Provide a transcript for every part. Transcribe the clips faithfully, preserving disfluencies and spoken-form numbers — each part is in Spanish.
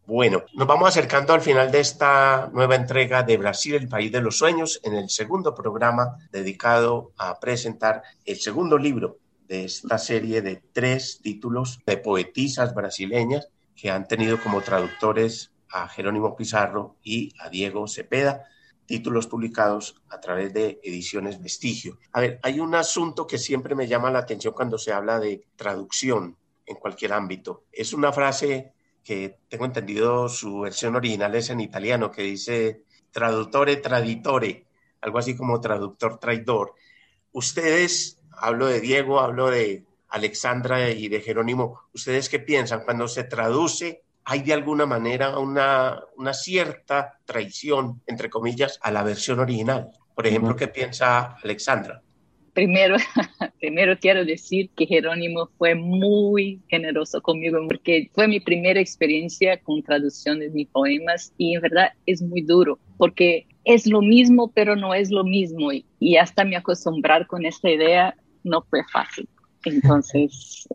Bueno, nos vamos acercando al final de esta nueva entrega de Brasil, el país de los sueños, en el segundo programa dedicado a presentar el segundo libro de esta serie de tres títulos de poetisas brasileñas que han tenido como traductores a Jerónimo Pizarro y a Diego Cepeda, títulos publicados a través de Ediciones Vestigio. A ver, hay un asunto que siempre me llama la atención cuando se habla de traducción en cualquier ámbito. Es una frase que tengo entendido su versión original es en italiano, que dice traduttore traditore, algo así como traductor traidor. Ustedes, hablo de Diego, hablo de Alexandra y de Jerónimo, ¿ustedes qué piensan? Cuando se traduce, ¿hay de alguna manera una, una cierta traición, entre comillas, a la versión original? Por ejemplo, ¿qué piensa Alexandra? Primero, primero quiero decir que Jerónimo fue muy generoso conmigo porque fue mi primera experiencia con traducción de mis poemas y en verdad es muy duro porque es lo mismo pero no es lo mismo y, y hasta me acostumbrar con esta idea no fue fácil. Entonces,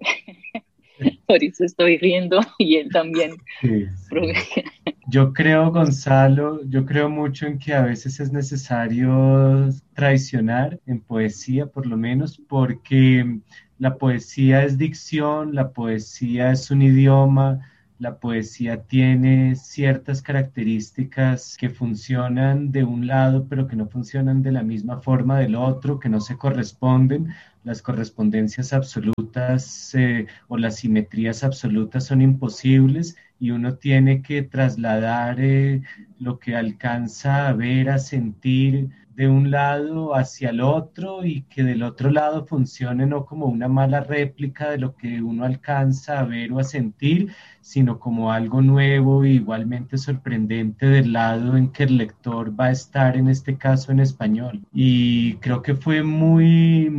por eso estoy riendo y él también. Sí, sí. Yo creo, Gonzalo, yo creo mucho en que a veces es necesario traicionar en poesía, por lo menos, porque la poesía es dicción, la poesía es un idioma, la poesía tiene ciertas características que funcionan de un lado, pero que no funcionan de la misma forma del otro, que no se corresponden. Las correspondencias absolutas eh, o las simetrías absolutas son imposibles y uno tiene que trasladar eh, lo que alcanza a ver, a sentir de un lado hacia el otro y que del otro lado funcione no como una mala réplica de lo que uno alcanza a ver o a sentir, sino como algo nuevo e igualmente sorprendente del lado en que el lector va a estar, en este caso en español. Y creo que fue muy,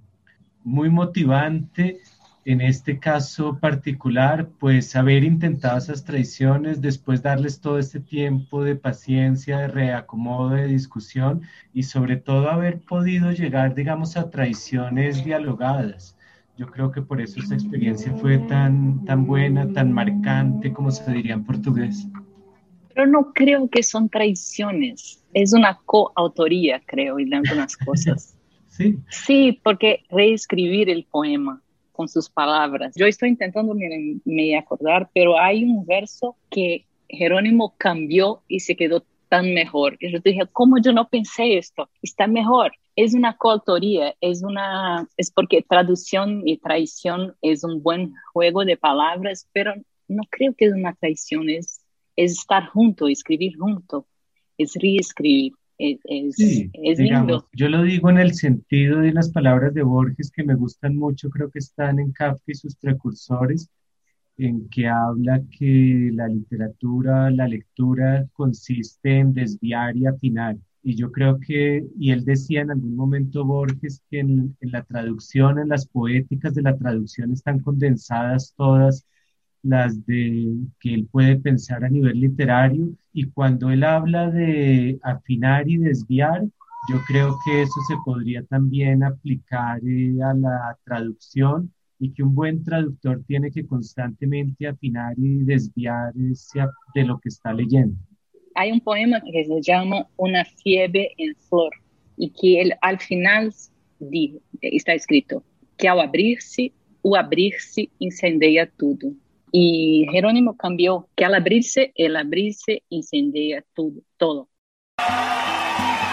muy motivante en este caso particular, pues haber intentado esas traiciones, después darles todo este tiempo de paciencia, de reacomodo, de discusión y sobre todo haber podido llegar, digamos, a traiciones dialogadas. Yo creo que por eso esta experiencia fue tan, tan buena, tan marcante, como se diría en portugués. Pero no creo que son traiciones, es una coautoría, creo, en algunas cosas. Sí. Sí, porque reescribir el poema con sus palabras. Yo estoy intentando me, me acordar, pero hay un verso que Jerónimo cambió y se quedó tan mejor. Y yo dije, ¿cómo yo no pensé esto? Está mejor. Es una coautoría, es una, es porque traducción y traición es un buen juego de palabras, pero no creo que es una traición, es, es estar junto, escribir junto, es reescribir. Es, es, Sí, es digamos, lindo. yo lo digo en el sentido de las palabras de Borges que me gustan mucho, creo que están en Kafka y sus precursores, en que habla que la literatura, la lectura consiste en desviar y afinar. Y yo creo que, y él decía en algún momento Borges que en, en la traducción, en las poéticas de la traducción están condensadas todas las de que él puede pensar a nivel literario, y cuando él habla de afinar y desviar, yo creo que eso se podría también aplicar eh, a la traducción y que un buen traductor tiene que constantemente afinar y desviar ese ap- de lo que está leyendo. Hay un poema que se llama Una fiebre en flor y que él, al final di- está escrito que al abrir-se, o abrir-se incendeia tudo. Y Jerónimo cambió que al abrirse, el abrirse incendeia tudo, todo.